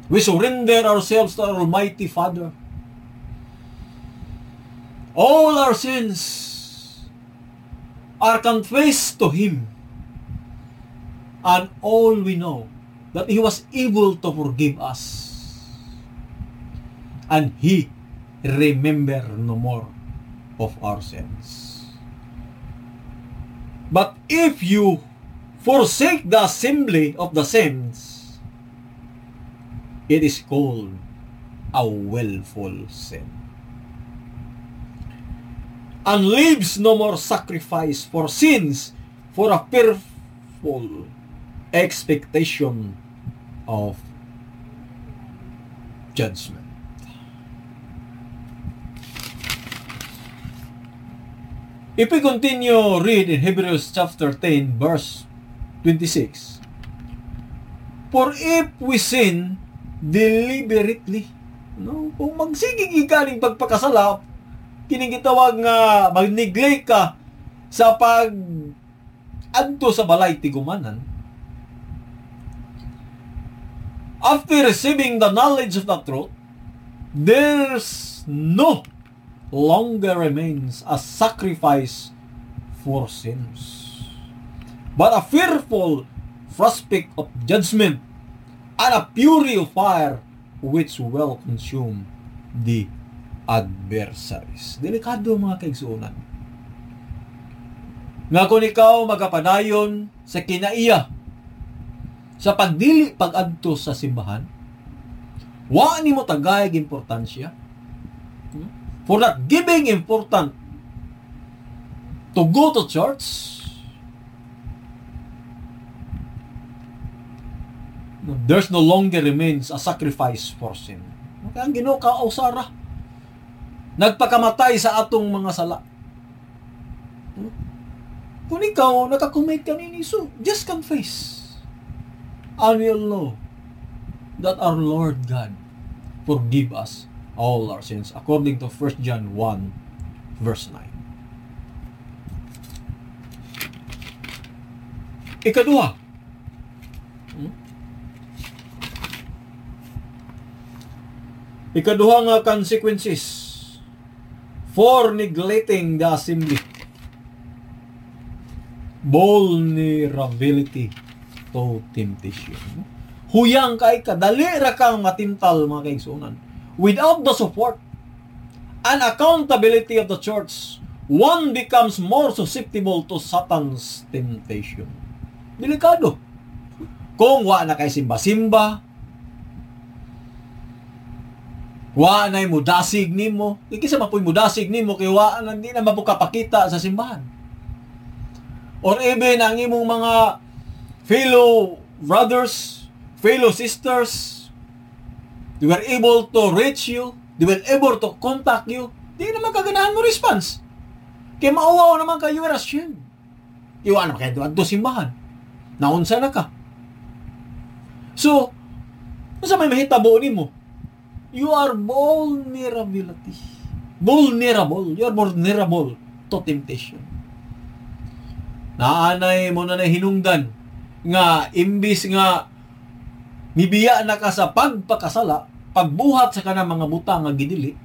We surrender ourselves to our Almighty Father. All our sins are confessed to Him. And all we know that He was able to forgive us. And He remember no more of our sins. But if you forsake the assembly of the saints, it is called a willful sin. And leaves no more sacrifice for sins, for a fearful expectation of judgment. If we continue read in Hebrews chapter 10 verse 26, for if we sin deliberately, no, kung magsigig ikaling pagpakasala, kining gitawag nga mag-neglect ka sa adto sa balay tigumanan, after receiving the knowledge of the truth, there's no longer remains a sacrifice for sins, but a fearful prospect of judgment and a fury of fire which will consume the adversaries. Delikado mga kaigsuunan. Nga kung ikaw magapadayon sa kinaiya sa pagdili pag-adto sa simbahan, wa ni mo tagay importansya, for not giving important to go to church, there's no longer remains a sacrifice for sin. Kaya ang Ginoo kausara, nagpakamatay sa atong mga sala. Kung ikaw nakakumit ka nini, so just confess, and you'll know that our Lord God forgive us all our sins, according to 1 John 1 verse 9. Ikaduha, nga consequences for neglecting the assembly: vulnerability to temptation. Huyang kay kadali ra kang matimtal mga kaigsunan. Without the support and accountability of the church, one becomes more susceptible to Satan's temptation. Delikado. Kung wa na kay simba-simba, wa na mudasig nimo, ikisa mapoy mudasig nimo kay wa na di na mapukapakita sa simbahan. Or even ang imong mga fellow brothers, fellow sisters, they were able to reach you, they were able to contact you, di naman kaganahan mo response. Kaya mauwaw naman kayo rasyon. Iwan naman kayo doon simbahan. Naunsa na ka. So, nasa may mahitabo ni mo, you are vulnerable. You are vulnerable to temptation. Naanay mo na hinungdan nga imbis nga mibiya na ka sa pagpakasala, pagbuhat sa kanang mga butang nga gidili,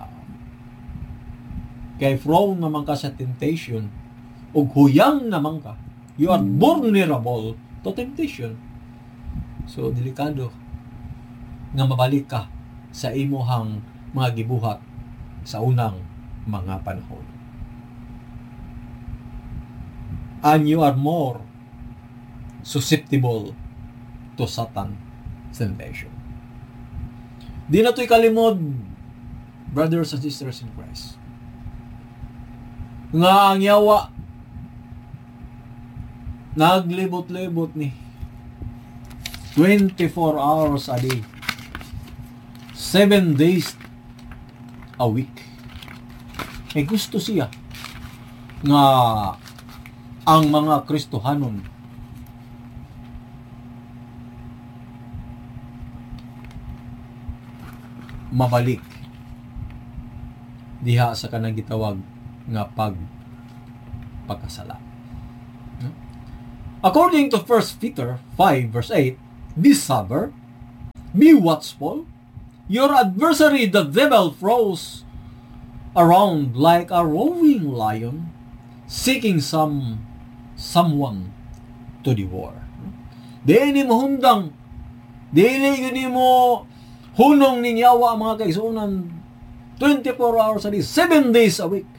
kay prone naman ka sa temptation, ug huyang naman ka, you are vulnerable to temptation. So, delikado nga mabalik ka sa imuhang mga gibuhat sa unang mga panahon. And you are more susceptible to Satan temptation. Di na to'y kalimod, brothers and sisters in Christ, nga ang yawa naglibot-libot ni 24 hours a day, 7 days a week. May gusto siya nga ang mga Kristohanon mabalik diha sa kanang gitawag nga pagkasala. According to 1 Peter 5 verse 8, be sober, Be watchful. Your adversary, the devil, prowls around like a roaring lion, seeking someone to devour. Dili mo hundang, dili yun mo hunong ninyawa mga kaigsunan 24 hours a day, 7 days a week.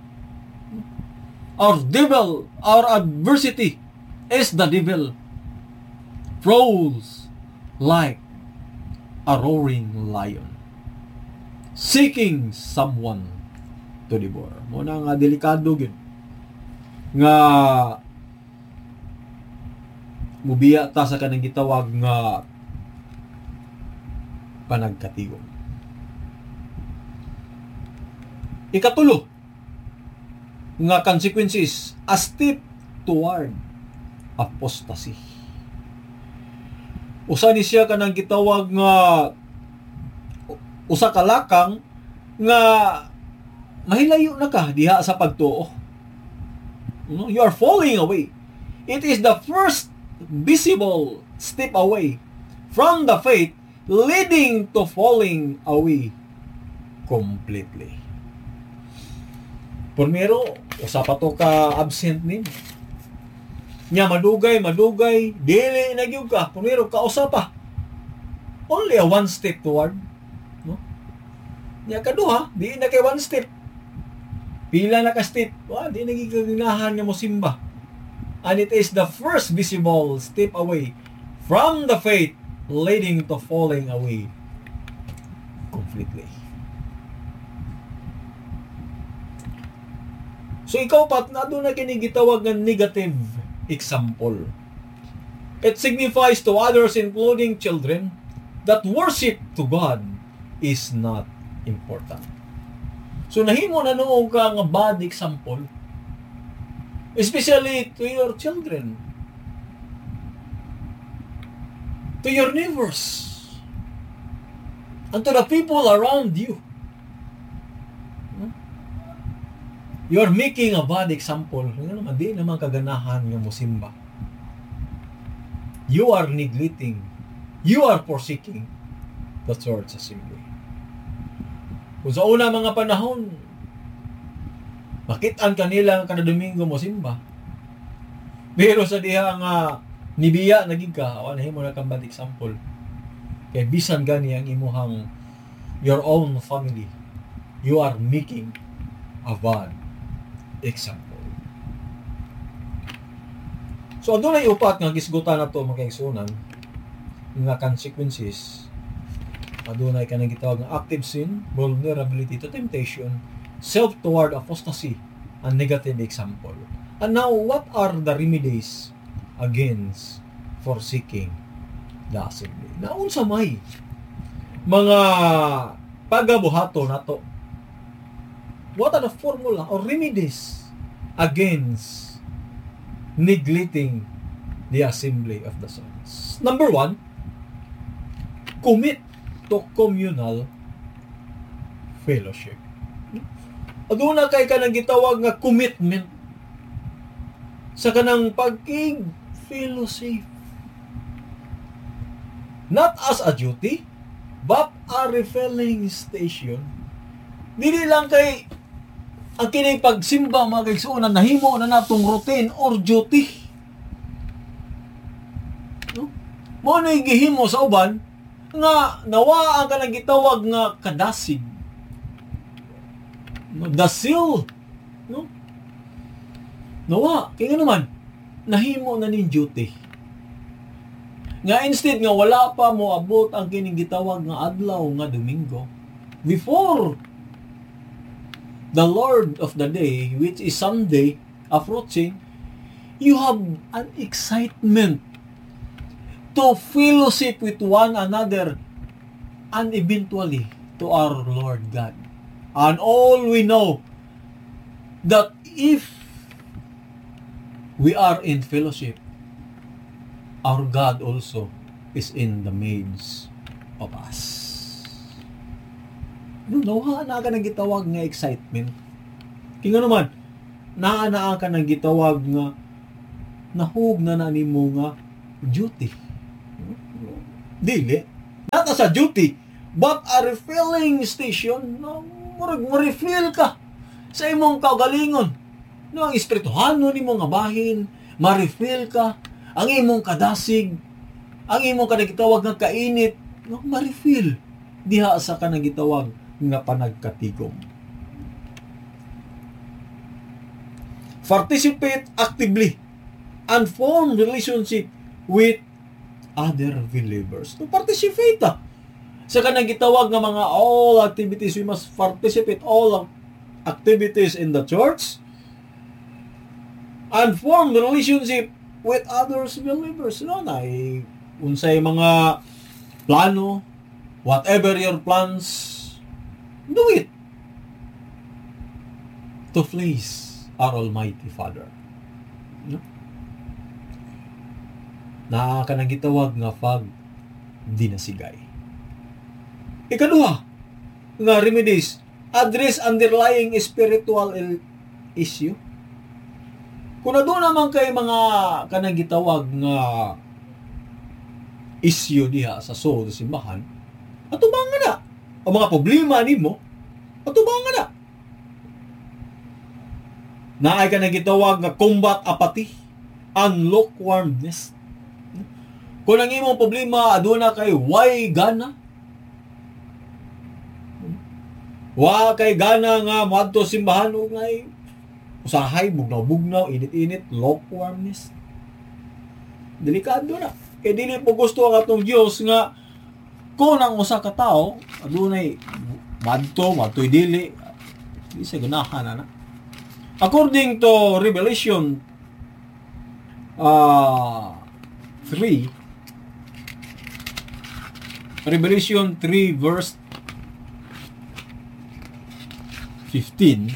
Our devil, our adversity is the devil, prowls like a roaring lion, seeking someone to devour. Muna nga delikado yun. Nga mubiya ta sa kanang gitawag nga panagkatigon. Ikatulo, nga consequences, a step toward apostasy. Usa ni siya kanang gitawag nga usa ka lakang nga mahilayo na ka diha sa pagtuo. You are falling away. It is the first visible step away from the faith leading to falling away completely. Primero, usa pa to ka absent nin. Nya madugay, dili na gyud ka. Primero ka usa pa. Only a one step toward, no? Nya kaduha, di na kay one step. Pila na ka step, di na giganahan nga mo simba. And it is the first visible step away from the faith leading to falling away completely. So ikaw pat na doon na kinigitawag ng negative example. It signifies to others, including children, that worship to God is not important. So nahimo na noong ka nga bad example, especially to your children, to your neighbors, and to the people around you. You are making a bad example. Di naman kaganahan yung musimba. You are neglecting. You are forsaking the church assembly. Kung sa una mga panahon, makitaan kanila kada Domingo musimba. Pero sa diha nga nibiya naging ka, himo na kang bad example. Kaya bisan gani ang imuhang your own family, you are making a bad example. So adunay upat nga gisgutan nato mga kaigsunan nga consequences. Adunay kanang gitawag nga active sin, vulnerability to temptation, self toward apostasy, and negative example. And now, what are the remedies against forsaking the assembly? Naun sa may mga pagabuhato nato. What are the formula or remedies against neglecting the assembly of the saints? Number 1, commit to communal fellowship. Aduna kay kanang gitawag nga commitment sa kanang pagking-fellowship. Not as a duty, but a refilling station. Dili lang kay ang kining pagsimba mga kaigsuonan nahimo na natong routine or duty. No? Mo na gihimo sa uban nga nawa ang kanang gitawag nga kadasig. Dasil. No? Nawa, kaya naman nahimo na ning duty. Nga instead nga wala pa mo abot ang kining gitawag nga adlaw nga Domingo before the Lord of the day, which is Sunday, approaching, you have an excitement to fellowship with one another and eventually to our Lord God. And all we know that if we are in fellowship, our God also is in the midst of us. Nawa na ka nang gitawag nga excitement. Kaya naman, naa ka nang gitawag nga nahug na nimo nga duty. Dili. not as a duty, but a refilling station. No, mo-refill ka sa imong kaugalingon. No, ang espirituhano nimo nga bahin, ma-refill ka, ang imong kadasig, ang imong kanagitawag nga kainit, no, ma-refill diha sa kanagitawag nga panagkatigom. Participate actively and form relationship with other believers. To participate sa kanang gitawag nga mga all activities. We must participate all activities in the church and form relationship with others believers. No, na unsay mga plano, whatever your plans, do it to please our Almighty Father. No? Na kanang gitawag nga pag dinasigay. Ikaduha nga remedies, address underlying spiritual issue. Kung doon naman kay mga kanang gitawag nga issue diha sa soul sa simbahan, atubangan na. Ang mga problema nimo, atubangan na. Naay ka nagitawag nga combat apathy and lukewarmness. Kung ang imong problema aduna kay why gana, wa kay gana nga moadto simbahan ug ngay usahay bugnaw-bugnaw, init-init, lukewarmness. Delikado na. Kay dili po gusto ang atong Dios nga kung ang usa ka tawo adunay madtoy dili sa ganahan na. According to Revelation 3 verse 15,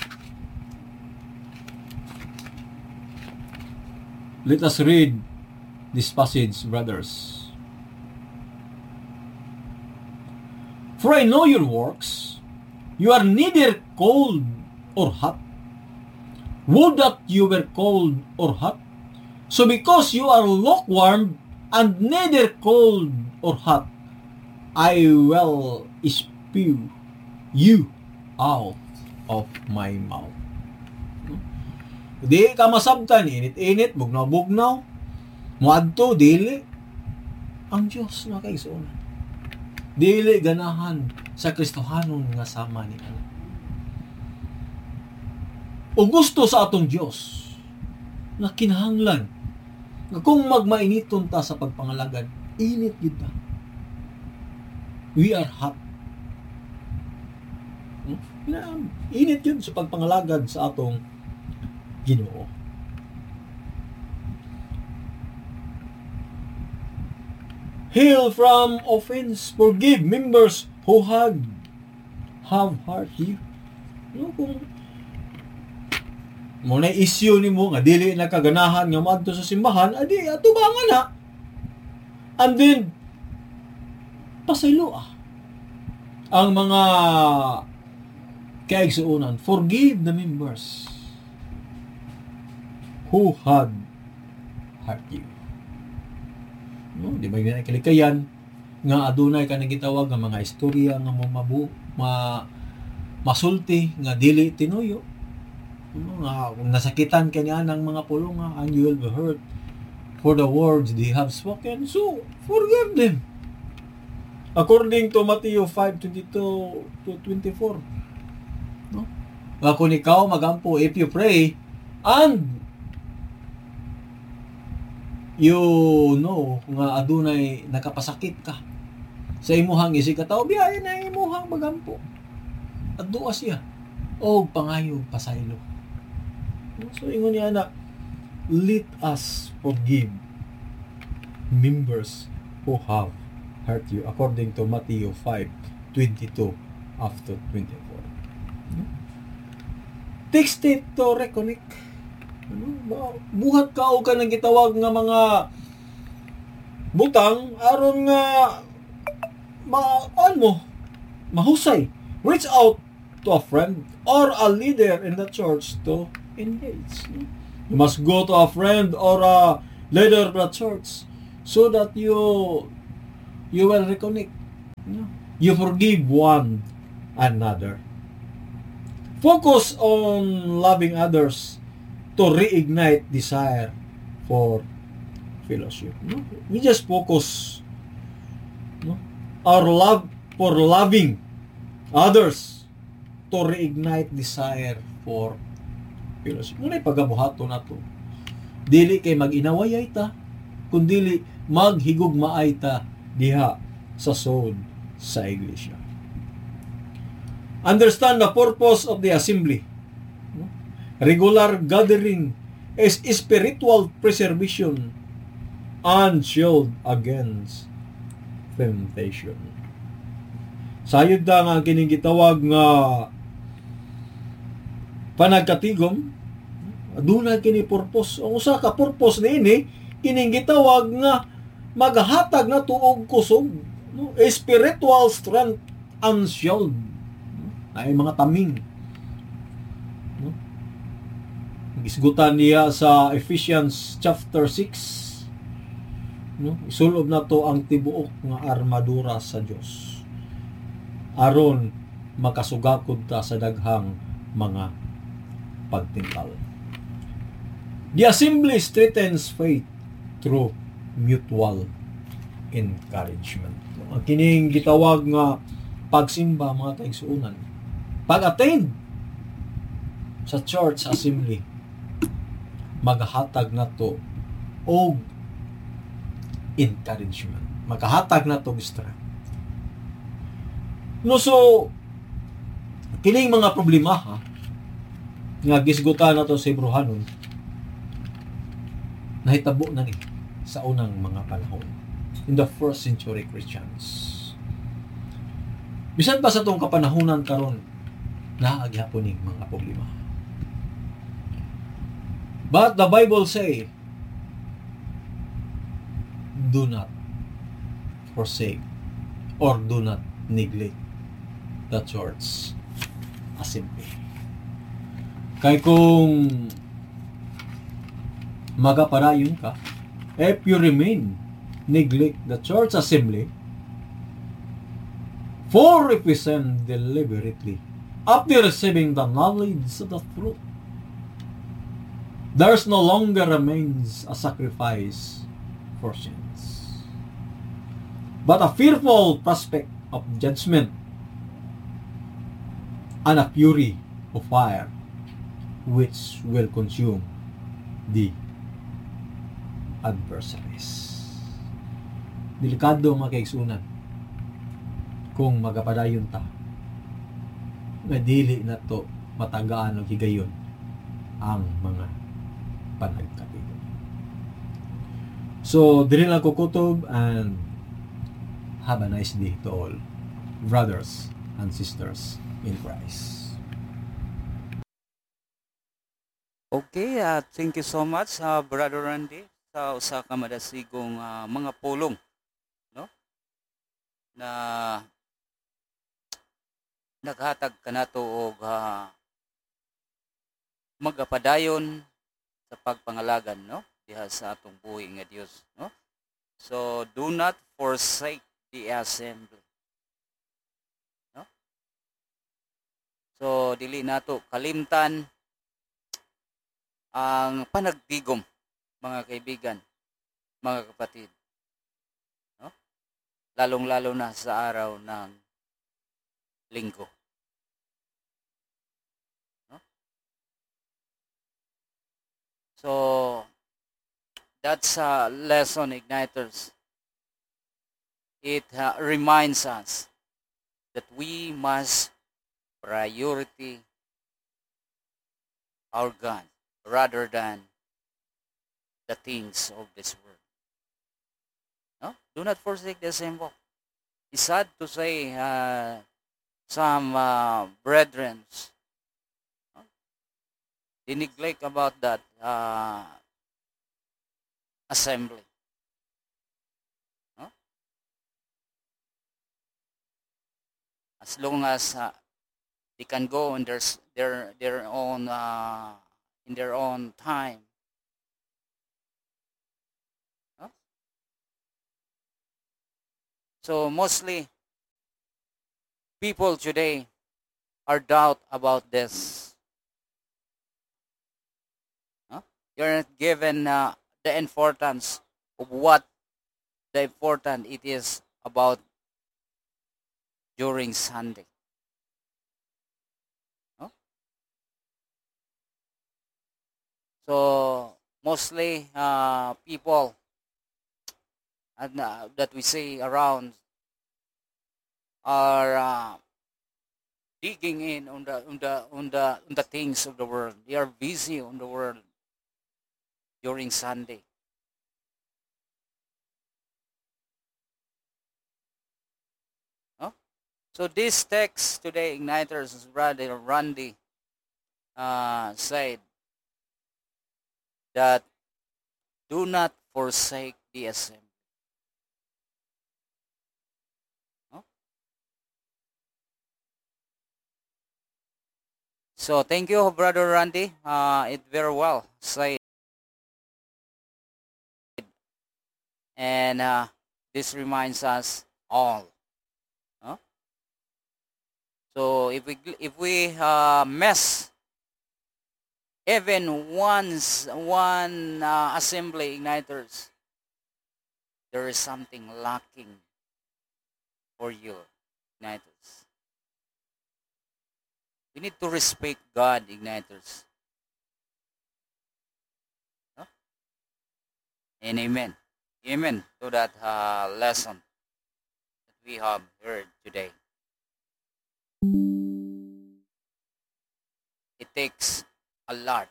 let us read this passage, brothers. For I know your works, you are neither cold or hot. Would that you were cold or hot. So because you are lukewarm and neither cold or hot, I will spew you out of my mouth. Di ka masabtan, init-init, bugnaw-bugnaw, muadto, dili. Ang Diyos na kaigsuonan. Dili ganahan sa Kristohanon nga sama ni Allah. O gusto sa atong Diyos na kinahanglan nga kung magmainiton ta sa pagpangalagad, init gid ta. We are hot. Init yun sa pagpangalagad sa atong Ginoo. Heal from offense. Forgive members who have hurt you. No, kung mo na issue nimo nga dili na kaganahan nga moadto sa simbahan, adi atubangan na. And then pasaylo ang mga kaigsuonan. Forgive the members who had hurt you. No, di ba yung kalikayan nga adunay ka nagitawag nga mga istorya nga masulti nga dili tinuyo. Nga kung nasakitan kanya ng mga pulong and you will be hurt for the words they have spoken, so forgive them. According to Matthew 5:22-24. No? Kung ikaw magampo, if you pray and you know nga adunay nakapasakit ka sa imuhang isig katawo, biyahe na imuhang magampo. At duwa siya o pangayo pasaylo. So ingon niya na, let us forgive members who have hurt you, according to Matthew 5:22-24. Take step to reconnect. Buhat ka o ka nang gitawag nga mga butang aron nga mahusay. Reach out to a friend or a leader in the church to engage. You must go to a friend or a leader of the church so that you will reconnect You forgive one another. Focus on loving others to reignite desire for fellowship. No? We just focus, no? Our love for loving others to reignite desire for fellowship. Ngunit pagabuhato na to. Dili kay mag-inaway ta, kundili maghigugmaay ta diha sa sod sa iglesia. Understand the purpose of the assembly. Regular gathering is spiritual preservation and shield against temptation. Sayod da nga kining gitawag nga panagkatigom, aduna kini purpose. Ang usa ka purpose niini kining gitawag nga maghatag na tuog kusog, no? Spiritual strength and shield. Ay mga taming. No? Gisgutan niya sa Ephesians chapter 6. No? Isulob na to ang tibuok nga armadura sa Dios. Aron makasugakod ta sa daghang mga pagtingkal. The assembly strengthens faith through mutual encouragement. Ang kining gitawag nga pagsimba mga kaigsuonan, pag-attend sa church assembly, maghatag na to og encouragement, maghatag na to strength. No, so kining mga problema nga gisgutan na to sa Hebrehanon, nahitabo na ni sa unang mga panahon, in the first century Christians. Bisan pa sa itong kapanahunan karon, naagyapon ning mga problema. But the Bible say, do not forsake or do not neglect the church assembly. Kay kung magaparayon ka, if you remain neglect the church assembly, for if we sin deliberately after receiving the knowledge of the truth, there's no longer remains a sacrifice for sins, but a fearful prospect of judgment and a fury of fire which will consume the adversaries. Delikado mga kaigsunan kung magapadayon ta nga dili na to matagaan o higayon ang mga panagkatigon. So, dili lang ko kutob, and have a nice day to all brothers and sisters in Christ. Okay, thank you so much, Brother Randy, sa usa ka madasigong mga pulong, no? Na naghatag kanato og magapadayon sa pagpangalagan, no? Diha sa atong buhi nga Dios, no? So do not forsake the assembly, no? So dili nato kalimtan ang panagdigom, mga kaibigan, mga kapatid, no? Lalong-lalo na sa araw ng linggo, no? So that's a lesson, igniters. It reminds us that we must priority our God rather than the things of this world. No? Do not forsake the assembly. It's sad to say some brethren, no? They neglect about that assembly. No? As long as they can go in their own in their own time. No? So mostly people today are doubt about this. Huh? You're not given the importance of what the important it is about during Sunday. No? So mostly people that we see around are digging in on the things of the world. They are busy on the world during Sunday. No? So this text today, Igniters, Brother Randy said that do not forsake the assembly. No? So thank you, Brother Randy. It very well said, and this reminds us all. No? So if we miss even one assembly igniters, there is something lacking for you, igniters. We need to respect God, igniters. No? And amen. Amen to that lesson that we have heard today. It takes a lot.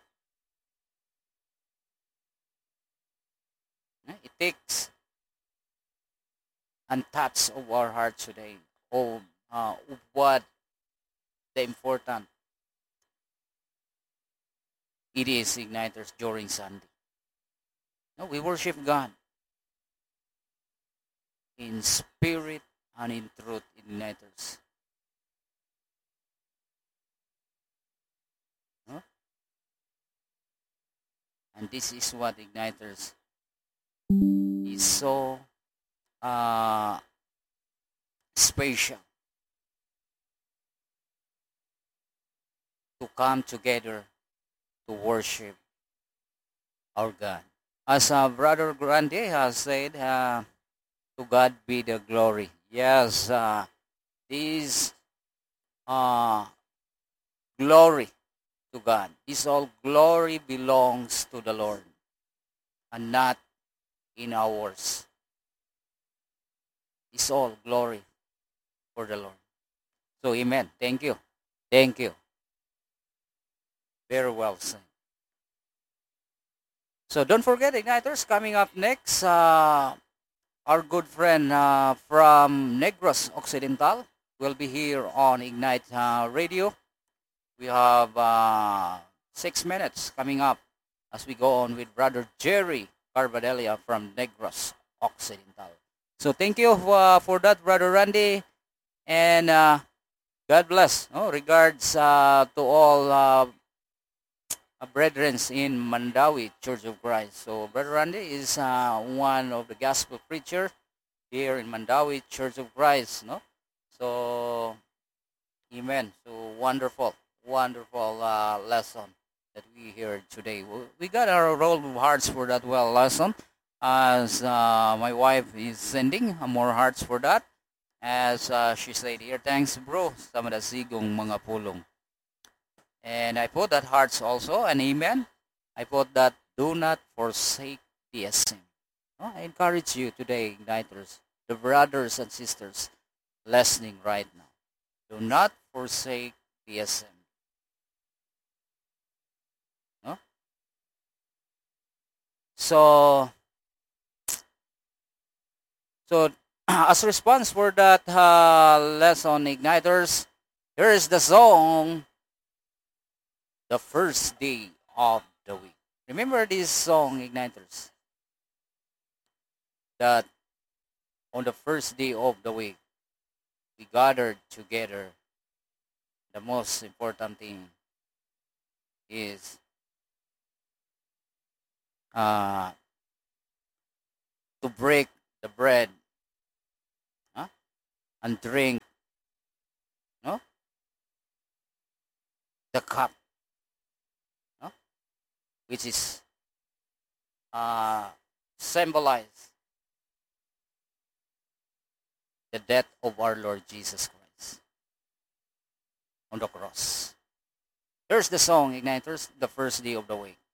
It takes a touch of our heart today of what the important it is, igniters, during Sunday. No, we worship God in spirit and in truth, igniters. No? And this is what, igniters, is so uh, special, to come together to worship our God. As Brother Grande has said, to God be the glory. Yes, this uh, glory to God. This all glory belongs to the Lord and not in ours. It's all glory for the Lord. So, amen. Thank you. Thank you. Very well said. So, don't forget, Igniters, coming up next, our good friend from Negros Occidental will be here on Ignite Radio. We have 6 minutes coming up as we go on with Brother Jerry Carbadelia from Negros Occidental. So thank you for that, Brother Randy, and God bless. Oh, regards to all brethren in Mandawi Church of Christ. So Brother Randy is one of the gospel preacher here in Mandawi Church of Christ. No, so amen. So wonderful, wonderful lesson that we heard today. We got our roll of hearts for that well lesson, as my wife is sending more hearts for that. As she said here, thanks bro sa madasigong mga pulong. And I put that hearts also, and amen. I put that do not forsake the assembly. Oh, I encourage you today, igniters, the brothers and sisters listening right now. Do not forsake the assembly. No? So as a response for that lesson, igniters, here is the song, "The First Day of the Week." Remember this song, igniters, that on the first day of the week, we gathered together. The most important thing is to break the bread, huh? And drink the cup, no? Which is symbolize the death of our Lord Jesus Christ on the cross. Here's the song, Igniters, the first day of the week.